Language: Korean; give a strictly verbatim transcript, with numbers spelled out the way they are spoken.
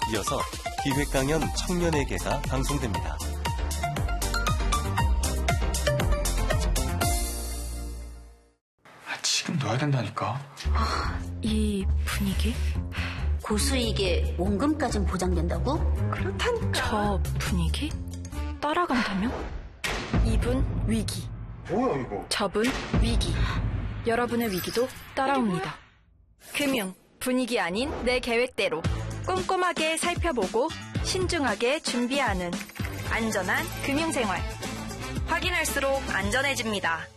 이어서 기획 강연 청년에게가 방송됩니다. 아, 지금 넣어야 된다니까. 아, 이 분위기? 고수익에 원금까진 보장된다고? 그렇다니까. 저 분위기? 따라간다면? 이분 위기. 뭐야 이거? 저분 위기. 여러분의 위기도 따라옵니다. 금융, 분위기 아닌 내 계획대로 꼼꼼하게 살펴보고 신중하게 준비하는 안전한 금융생활. 확인할수록 안전해집니다.